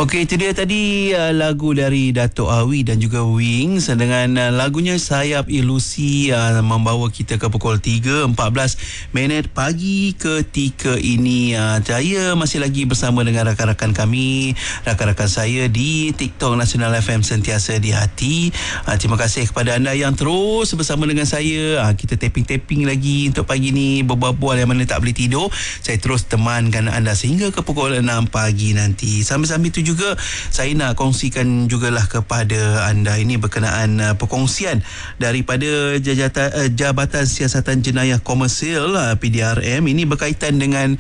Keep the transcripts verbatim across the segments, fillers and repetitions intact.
Okey, itu dia tadi uh, lagu dari Dato' Awi dan juga Wings dengan uh, lagunya Sayap Ilusi uh, membawa kita ke pukul tiga empat belas minit pagi ketika ini. Uh, saya masih lagi bersama dengan rakan-rakan kami, rakan-rakan saya di TikTok Nasional F M Sentiasa di Hati. Uh, terima kasih kepada anda yang terus bersama dengan saya. Uh, kita tapping-tapping lagi untuk pagi ni, berbual-bual yang mana tak boleh tidur. Saya terus temankan anda sehingga ke pukul enam pagi nanti. Sambil-sambil itu juga saya nak kongsikan jugalah kepada anda ini berkenaan uh, perkongsian daripada Jabatan, uh, Jabatan Siasatan Jenayah Komersial uh, P D R M. Ini berkaitan dengan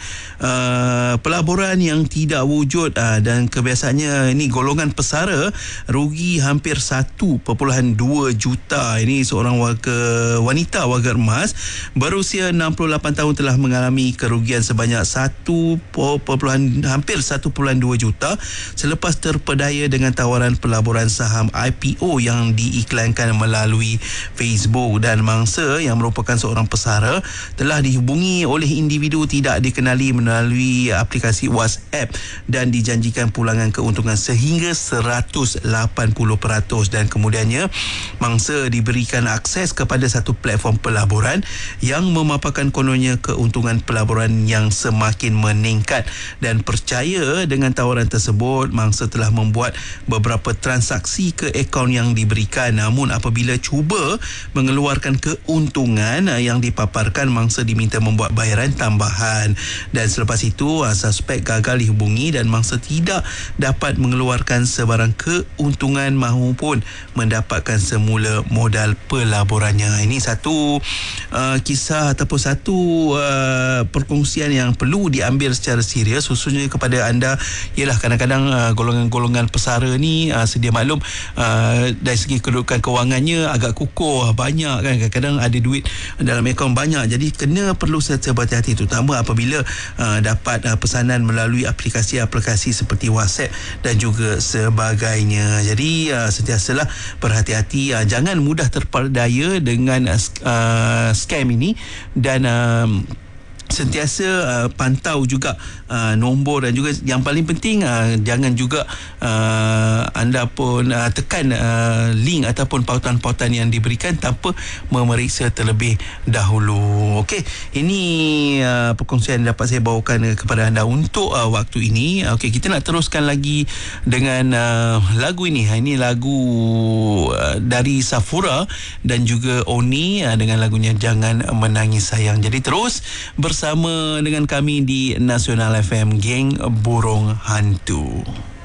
uh, pelaburan yang tidak wujud uh, dan kebiasaannya ini golongan pesara rugi hampir satu perpuluhan dua juta. Ini seorang warga wanita warga emas berusia enam puluh lapan tahun telah mengalami kerugian sebanyak satu perpuluhan hampir satu perpuluhan dua juta selepas terpedaya dengan tawaran pelaburan saham I P O yang diiklankan melalui Facebook. Dan mangsa yang merupakan seorang pesara telah dihubungi oleh individu tidak dikenali melalui aplikasi WhatsApp dan dijanjikan pulangan keuntungan sehingga seratus lapan puluh peratus, dan kemudiannya mangsa diberikan akses kepada satu platform pelaburan yang memaparkan kononnya keuntungan pelaburan yang semakin meningkat. Dan percaya dengan tawaran tersebut, mangsa telah membuat beberapa transaksi ke akaun yang diberikan. Namun apabila cuba mengeluarkan keuntungan yang dipaparkan, mangsa diminta membuat bayaran tambahan. Dan selepas itu suspek gagal dihubungi dan mangsa tidak dapat mengeluarkan sebarang keuntungan maupun mendapatkan semula modal pelaburannya. Ini satu uh, kisah ataupun satu uh, perkongsian yang perlu diambil secara serius, khususnya kepada anda. Ialah kadang-kadang uh, golongan-golongan pesara ni uh, sedia maklum uh, dari segi kedudukan kewangannya agak kukuh, banyak kan, kadang-kadang ada duit dalam akaun banyak, jadi kena perlu serta berhati-hati, terutama apabila uh, dapat uh, pesanan melalui aplikasi-aplikasi seperti WhatsApp dan juga sebagainya. Jadi uh, sentiasalah berhati-hati, uh, jangan mudah terpedaya dengan uh, scam ini, dan um, sentiasa uh, pantau juga uh, nombor, dan juga yang paling penting uh, jangan juga uh, anda pun uh, tekan uh, link ataupun pautan-pautan yang diberikan tanpa memeriksa terlebih dahulu. Okey, ini uh, perkongsian yang dapat saya bawakan uh, kepada anda untuk uh, waktu ini. Okey, kita nak teruskan lagi dengan uh, lagu ini. Ini lagu uh, dari Safura dan juga Oni uh, dengan lagunya Jangan Menangis Sayang. Jadi terus bersama Bersama dengan kami di Nasional F M, Geng Burung Hantu.